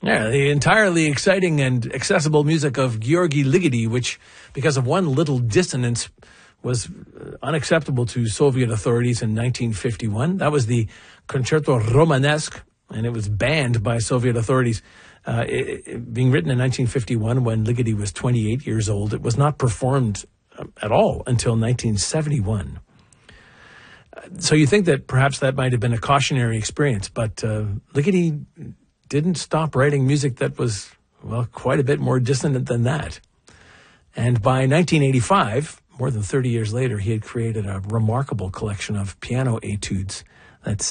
Yeah, the entirely exciting and accessible music of György Ligeti, which, because of one little dissonance, was unacceptable to Soviet authorities in 1951. That was the Concerto Romanesque, and it was banned by Soviet authorities. Being written in 1951 when Ligeti was 28 years old, it was not performed at all until 1971. So you think that perhaps that might have been a cautionary experience, but Ligeti didn't stop writing music that was, well, quite a bit more dissonant than that. And by 1985, more than 30 years later, he had created a remarkable collection of piano etudes